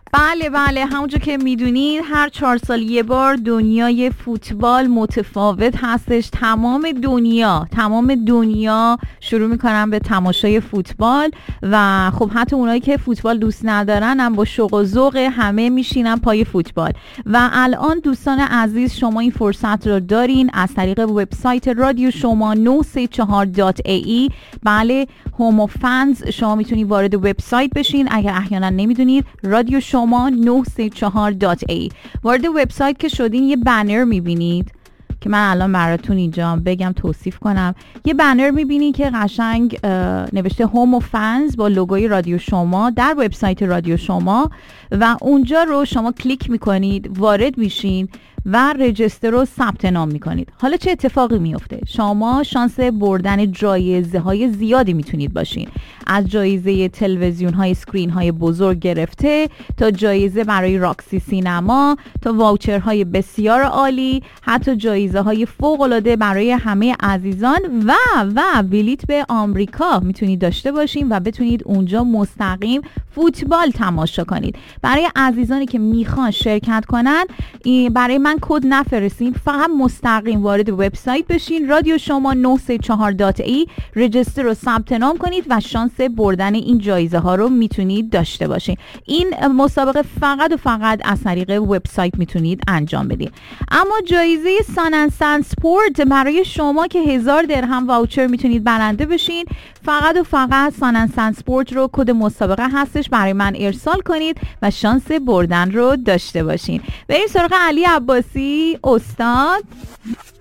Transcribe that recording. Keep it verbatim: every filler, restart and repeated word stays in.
بله بله همونجور که میدونید هر چهار سال یه بار دنیای فوتبال متفاوت هستش. تمام دنیا تمام دنیا شروع میکنن به تماشای فوتبال و خب حتی اونایی که فوتبال دوست ندارن هم با شوق و ذوق همه میشینن پای فوتبال. و الان دوستان عزیز شما این فرصت رو دارین از طریق وبسایت رادیو شما نه سه چهار دات ای ای. بله هومو فنز شما میتونید وارد وبسایت بشین. اگر احیانا نمیدونید رادیو شما نه سه چهار دات ای ای وارد وبسایت که شدین یه بنر میبینید که من الان براتون اینجا بگم توصیف کنم. یه بنر میبینید که قشنگ نوشته هومو فنز با لوگوی رادیو شما در وبسایت رادیو شما و اونجا رو شما کلیک میکنید وارد میشین و رجیستر رو ثبت نام میکنید. حالا چه اتفاقی میفته؟ شما شانس بردن جایزه های زیادی میتونید باشین، از جایزه تلویزیون های اسکرین های بزرگ گرفته تا جایزه برای راکسی سینما تا واوچر های بسیار عالی، حتی جایزه های فوق العاده برای همه عزیزان و و بلیت به آمریکا میتونید داشته باشین و بتونید اونجا مستقیم فوتبال تماشا کنید. برای عزیزانی که میخوان شرکت کنن برای من کد نفرستین، فقط مستقیم وارد وبسایت بشین رادیو شما نه سه چهار دات ای رجیستر رو ثبت نام کنید و شانس بردن این جایزه ها رو میتونید داشته باشین. این مسابقه فقط و فقط از طریق وبسایت میتونید انجام بدید. اما جایزه سان اند سان سپورت برای شما که هزار درهم واوچر میتونید برنده بشین. فقط و فقط سان اند سان سپورت رو کد مسابقه هستش برای من ارسال کنید و شانس بردن رو داشته باشین. بریم سراغ علی عباسی استاد.